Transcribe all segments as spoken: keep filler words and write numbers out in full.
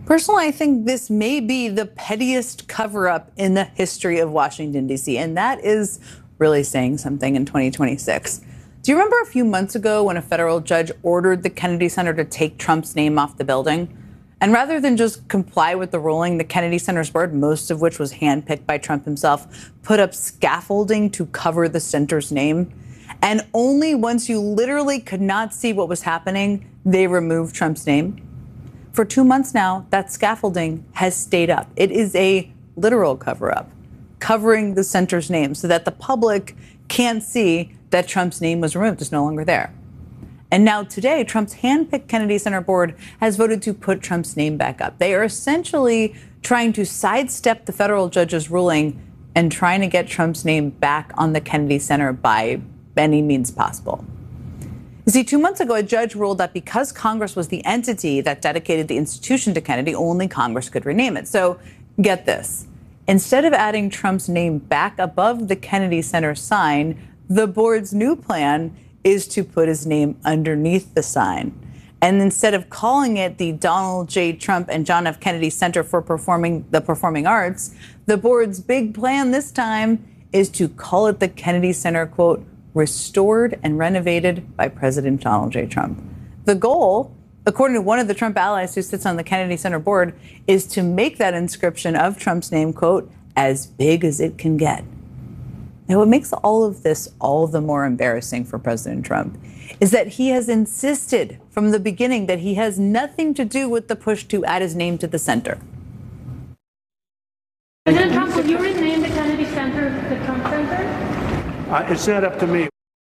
Personally, I think this may be the pettiest cover-up in the history of Washington, D C, and that is really saying something in twenty twenty-six. Do you remember a few months ago when a federal judge ordered the Kennedy Center to take Trump's name off the building? And rather than just comply with the ruling, the Kennedy Center's board, most of which was handpicked by Trump himself, put up scaffolding to cover the center's name. And only once you literally could not see what was happening, they removed Trump's name. For two months now, that scaffolding has stayed up. It is a literal cover-up, covering the center's name so that the public can't see that Trump's name was removed. It's no longer there. And now today, Trump's handpicked Kennedy Center board has voted to put Trump's name back up. They are essentially trying to sidestep the federal judge's ruling and trying to get Trump's name back on the Kennedy Center by any means possible. You see, two months ago, a judge ruled that because Congress was the entity that dedicated the institution to Kennedy, only Congress could rename it. So get this. Instead of adding Trump's name back above the Kennedy Center sign, the board's new plan is to put his name underneath the sign. And instead of calling it the Donald J. Trump and John F. Kennedy Center for Performing the Performing Arts, the board's big plan this time is to call it the Kennedy Center, quote, restored and renovated by President Donald J. Trump. The goal, according to one of the Trump allies who sits on the Kennedy Center board, is to make that inscription of Trump's name, quote, as big as it can get. Now, what makes all of this all the more embarrassing for President Trump is that he has insisted from the beginning that he has nothing to do with the push to add his name to the center. President Trump, will you rename the Kennedy Center the Trump Center? Uh, it's not up to me.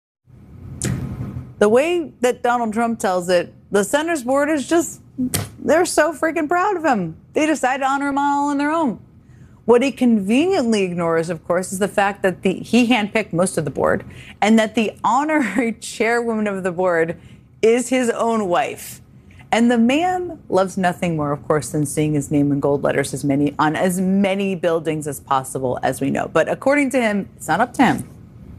The way that Donald Trump tells it, the center's board is just, they're so freaking proud of him. They decided to honor him all on their own. What he conveniently ignores, of course, is the fact that the, he handpicked most of the board and that the honorary chairwoman of the board is his own wife. And the man loves nothing more, of course, than seeing his name in gold letters as many, on as many buildings as possible, as we know. But according to him, it's not up to him.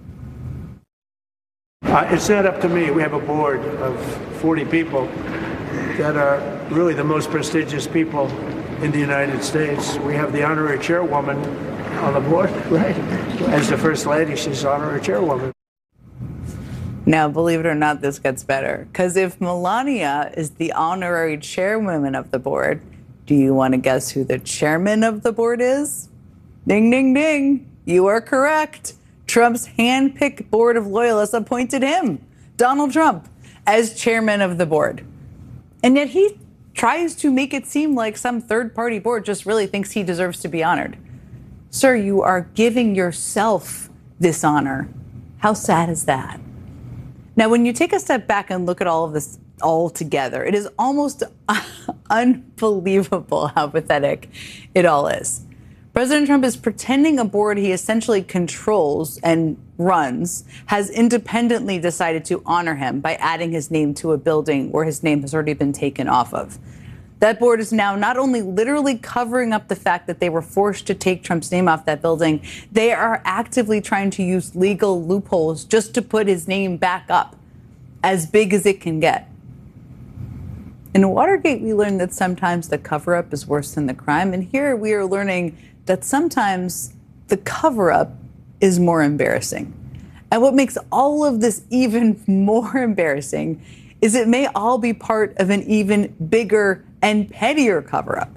Uh, it's not up to me. We have a board of forty people that are really the most prestigious people in the United States. We have the honorary chairwoman on the board, right? As the First Lady, she's honorary chairwoman. Now, believe it or not, this gets better. Because if Melania is the honorary chairwoman of the board, do you want to guess who the chairman of the board is? Ding, ding, ding. You are correct. Trump's hand-picked board of loyalists appointed him, Donald Trump, as chairman of the board. And yet he tries to make it seem like some third-party board just really thinks he deserves to be honored. Sir, you are giving yourself this honor. How sad is that? Now, when you take a step back and look at all of this all together, it is almost unbelievable how pathetic it all is. President Trump is pretending a board he essentially controls and runs has independently decided to honor him by adding his name to a building where his name has already been taken off of. That board is now not only literally covering up the fact that they were forced to take Trump's name off that building, they are actively trying to use legal loopholes just to put his name back up, as big as it can get. In Watergate, we learned that sometimes the cover-up is worse than the crime, and here we are learning that sometimes the cover-up is more embarrassing. And what makes all of this even more embarrassing is it may all be part of an even bigger and pettier cover-up.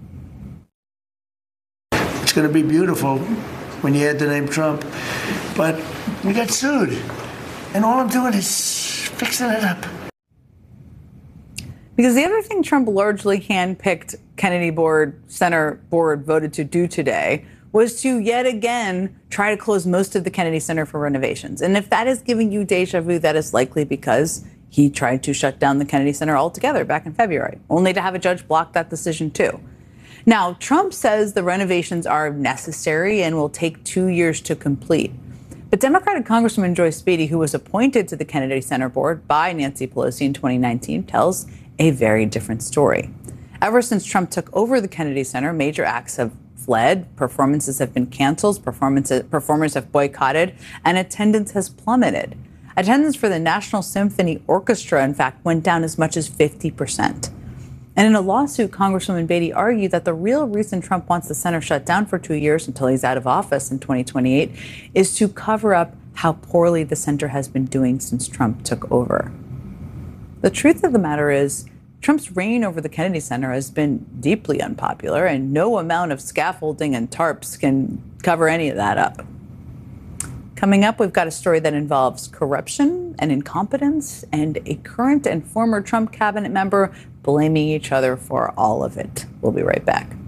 It's going to be beautiful when you add the name Trump, but we got sued, and all I'm doing is fixing it up. Because the other thing Trump largely handpicked Kennedy Board Center Board voted to do today was to yet again try to close most of the Kennedy Center for renovations. And if that is giving you deja vu, that is likely because he tried to shut down the Kennedy Center altogether back in February, only to have a judge block that decision too. Now, Trump says the renovations are necessary and will take two years to complete. But Democratic Congresswoman Joyce Beatty, who was appointed to the Kennedy Center Board by Nancy Pelosi in twenty nineteen, tells a very different story. Ever since Trump took over the Kennedy Center, major acts have fled, performances have been canceled, performances, performers have boycotted, and attendance has plummeted. Attendance for the National Symphony Orchestra, in fact, went down as much as fifty percent. And in a lawsuit, Congresswoman Beatty argued that the real reason Trump wants the center shut down for two years until he's out of office in twenty twenty-eight is to cover up how poorly the center has been doing since Trump took over. The truth of the matter is, Trump's reign over the Kennedy Center has been deeply unpopular, and no amount of scaffolding and tarps can cover any of that up. Coming up, we've got a story that involves corruption and incompetence and a current and former Trump cabinet member blaming each other for all of it. We'll be right back.